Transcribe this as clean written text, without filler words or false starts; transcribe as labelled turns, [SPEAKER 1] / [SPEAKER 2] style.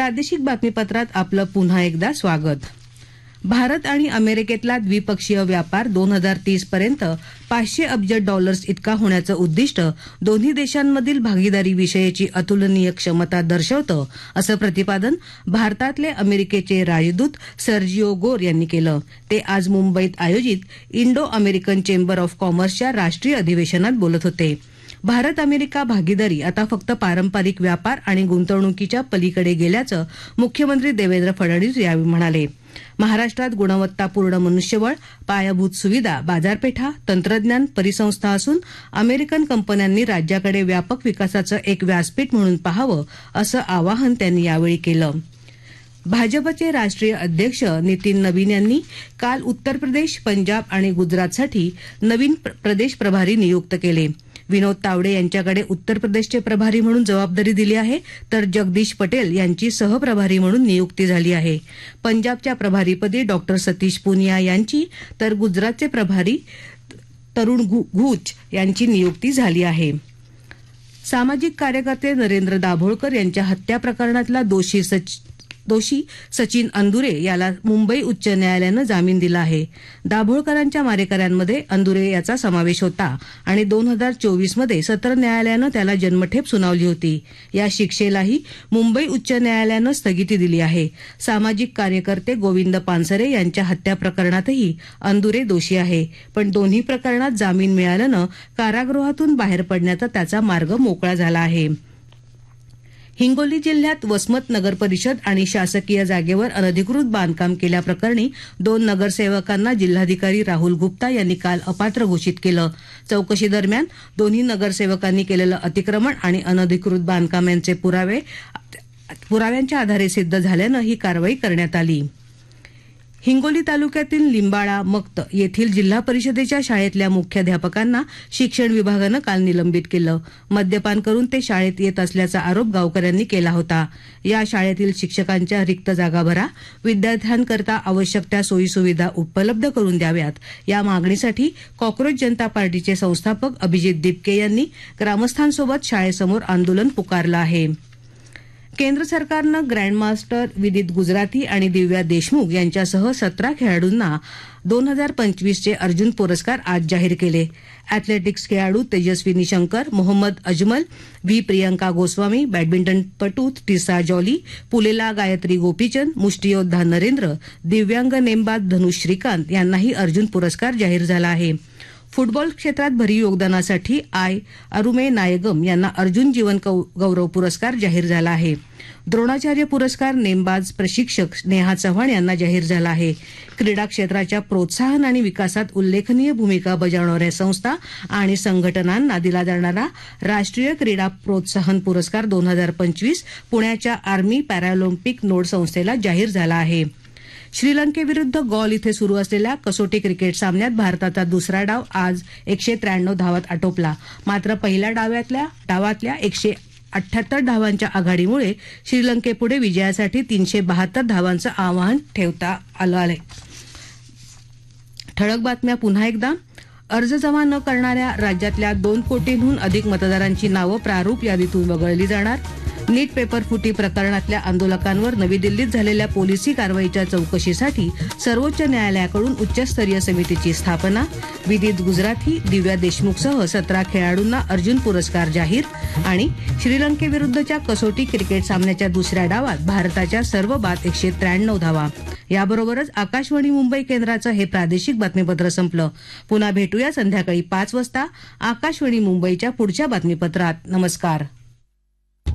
[SPEAKER 1] प्रादेशिक बातमीपत्रात आपलं पुन्हा एकदा स्वागत. भारत आणि अमेरिकेतला द्विपक्षीय व्यापार 2030 पर्यंत $500 अब्ज इतका होण्याचं उद्दिष्ट दोन्ही देशांमधील भागीदारीविषयीची अतुलनीय क्षमता दर्शवतं, असं प्रतिपादन भारतातले अमेरिकेचे राजदूत सर्जिओ गोर यांनी केलं. ते आज मुंबईत आयोजित इंडो अमेरिकन चेंबर ऑफ कॉमर्सच्या राष्ट्रीय अधिवेशनात बोलत होते. भारत अमेरिका भागीदारी आता फक्त पारंपरिक व्यापार आणि गुंतवणुकीच्या पलीकडे गेल्याचं मुख्यमंत्री देवेंद्र फडणवीस यावेळी म्हणाले. महाराष्ट्रात गुणवत्तापूर्ण मनुष्यबळ, पायाभूत सुविधा, बाजारपेठा, तंत्रज्ञान, परिसंस्था असून अमेरिकन कंपन्यांनी राज्याकडे व्यापक विकासाचं एक व्यासपीठ म्हणून पाहावं, असं आवाहन त्यांनी यावेळी केलं. भाजपचे राष्ट्रीय अध्यक्ष नितीन नवीन यांनी काल उत्तर प्रदेश, पंजाब आणि गुजरातसाठी नवीन प्रदेश प्रभारी नियुक्त केले. विनोद तावडे यांच्याकडे उत्तर प्रदेशचे प्रभारी म्हणून जबाबदारी दिली आहे, तर जगदीश पटेल यांची सहप्रभारी म्हणून नियुक्ती झाली आहे. पंजाबच्या प्रभारीपदी डॉक्टर सतीश पुनिया यांची, तर गुजरातचे प्रभारी तरुण घूच यांची नियुक्ती झाली आहे. सामाजिक कार्यकर्ते नरेंद्र दाभोळकर यांच्या हत्या प्रकरणातला दोषी सचिन अंदुरे याला मुंबई उच्च न्यायालयानं जामीन दिला आहे. दाभोळकरांच्या मारेकऱ्यांमध्ये अंदुरे याचा समावेश होता आणि 2024 मध्ये सत्र न्यायालयानं त्याला जन्मठेप सुनावली होती. या शिक्षेलाही मुंबई उच्च न्यायालयानं स्थगिती दिली आहे. सामाजिक कार्यकर्ते गोविंद पानसरे यांच्या हत्या प्रकरणातही अंदुरे दोषी आहे, पण दोन्ही प्रकरणात जामीन मिळाल्यानं कारागृहातून बाहेर पडण्याचा त्याचा मार्ग मोकळा झाला आहे. हिंगोली जिल्ह्यात वसमत नगर परिषद आणि शासकीय जागेवर अनधिकृत बांधकाम केल्याप्रकरणी 2 नगरसेवकांना जिल्हाधिकारी राहुल गुप्ता यांनी काल अपात्र घोषित केलं. चौकशी दरम्यान दोन्ही नगरसेवकांनी केलेलं अतिक्रमण आणि अनधिकृत बांधकाम यांचे पुराव्यांच्या आधारे सिद्ध झाल्यानं ही कारवाई करण्यात आली. हिंगोली तालुक्यातील लिंबाळा मक्त येथील जिल्हा परिषदेच्या शाळेतल्या मुख्याध्यापकांना शिक्षण विभागानं काल निलंबित केलं. मद्यपान करून ते शाळेत येत असल्याचा आरोप गावकऱ्यांनी केला होता. या शाळेतील शिक्षकांच्या रिक्त जागा भरा, विद्यार्थ्यांकरता आवश्यक त्या सोयीसुविधा उपलब्ध करून द्याव्यात, या मागणीसाठी कॉक्रोच जनता पार्टीचे संस्थापक अभिजित दिपके यांनी ग्रामस्थांसोबत शाळेसमोर आंदोलन पुकारलं आहे. केंद्र सरकारनं ग्रँडमास्टर विदित गुजराती आणि दिव्या देशमुख यांच्यासह 17 खेळाडूंना 2025 चे अर्जुन पुरस्कार आज जाहीर केले. अॅथलेटिक्स खेळाडू तेजस्विनी शंकर, मोहम्मद अजमल, व्ही प्रियंका गोस्वामी, बॅडमिंटनपटू ट्रिसा जॉली, पुलेला गायत्री गोपीचंद, मुष्टियोद्धा नरेंद्र, दिव्यांग नेमबाज धनुष श्रीकांत यांनाही अर्जुन पुरस्कार जाहीर झाला आहे. फुटबॉल क्षेत्रात भरीव योगदानासाठी अरुमे नायगम यांना अर्जुन जीवन गौरव पुरस्कार जाहीर झाला आहे. द्रोणाचार्य पुरस्कार नेमबाज प्रशिक्षक नेहा चव्हाण यांना जाहीर झाला आहे. क्रीडा क्षेत्राच्या प्रोत्साहन आणि विकासात उल्लेखनीय भूमिका बजावणाऱ्या संस्था आणि संघटनांना दिला जाणारा राष्ट्रीय क्रीडा प्रोत्साहन पुरस्कार 2025 पुण्याच्या आर्मी पॅरालिम्पिक नोड संस्थेला जाहीर झाला आहे. श्रीलंकेविरुद्ध गॉल इथे सुरू असलेल्या कसोटी क्रिकेट सामन्यात भारताचा दुसरा डाव आज 193 धावात आटोपला. मात्र पहिल्या डावातल्या 178 धावांच्या आघाडीमुळे श्रीलंकेपुढे विजयासाठी 372 धावांचं आव्हान ठेवता आलं आहे. ठळक बातम्या पुन्हा एकदा. अर्ज जमा न करणाऱ्या राज्यातल्या 2 कोटींहून अधिक मतदारांची नावं प्रारूप यादीतून वगळली जाणार. नीट पेपर फुटी प्रकरणातल्या आंदोलकांवर नवी दिल्लीत झालेल्या पोलिसी कारवाईच्या चौकशीसाठी सर्वोच्च न्यायालयाकडून उच्चस्तरीय समितीची स्थापना. विदित गुजराती, दिव्या देशमुखसह 17 खेळाडूंना अर्जुन पुरस्कार जाहीर. आणि श्रीलंकेविरुद्धच्या कसोटी क्रिकेट सामन्याच्या दुसऱ्या डावात भारताच्या सर्व बाद 193 धावा. याबरोबरच आकाशवाणी मुंबई केंद्राचं हे प्रादेशिक बातमीपत्र संपलं. पुन्हा भेटूया संध्याकाळी 5 वाजता आकाशवाणी मुंबईच्या पुढच्या बातमीपत्रात. नमस्कार.